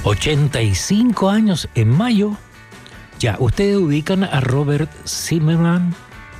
85 años en mayo. Ya, ustedes ubican a Robert Zimmerman.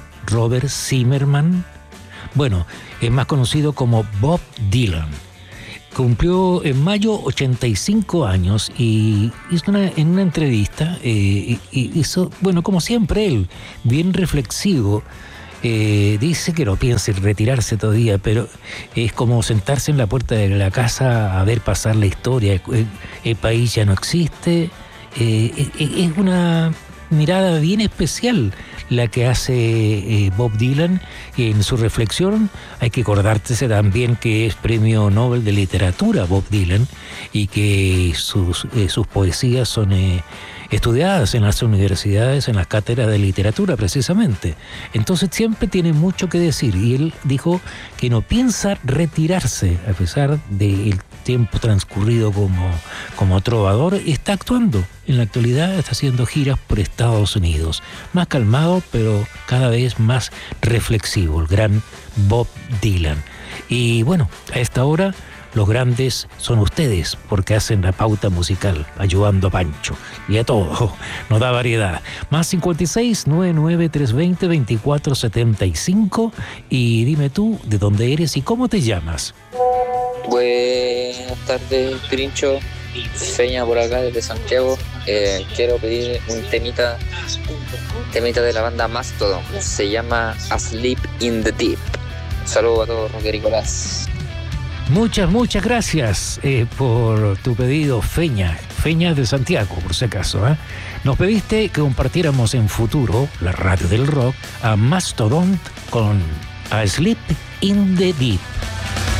Bueno, es más conocido como Bob Dylan. Cumplió en mayo 85 años y hizo en una entrevista, hizo, bueno, como siempre él, bien reflexivo. Dice que no piensa en retirarse todavía, pero es como sentarse en la puerta de la casa a ver pasar la historia. El país ya no existe. Es una mirada bien especial la que hace Bob Dylan en su reflexión. Hay que acordarse también que es Premio Nobel de Literatura Bob Dylan y que sus poesías son estudiadas en las universidades, en las cátedras de literatura precisamente. Entonces siempre tiene mucho que decir y él dijo que no piensa retirarse a pesar del tiempo transcurrido como trovador. Está actuando en la actualidad, está haciendo giras por Estados Unidos, más calmado pero cada vez más reflexivo, el gran Bob Dylan. Y bueno, a esta hora los grandes son ustedes, porque hacen la pauta musical, ayudando a Pancho. Y a todo, nos da variedad. Más 56 99 320 2475. Y dime tú de dónde eres y cómo te llamas. Buenas tardes, Trincho. Feña por acá desde Santiago. Quiero pedir un temita de la banda Mastodon. Se llama Asleep in the Deep. Saludos a todos, rockericolas. Muchas gracias por tu pedido, Feña de Santiago, por si acaso. Nos pediste que compartiéramos en futuro, la radio del rock, a Mastodon con Asleep in the Deep.